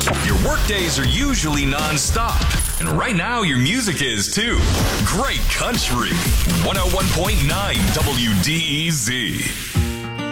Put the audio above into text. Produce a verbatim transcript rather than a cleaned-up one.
Your workdays are usually non-stop. And right now, your music is too. Great country. one oh one point nine W D E Z.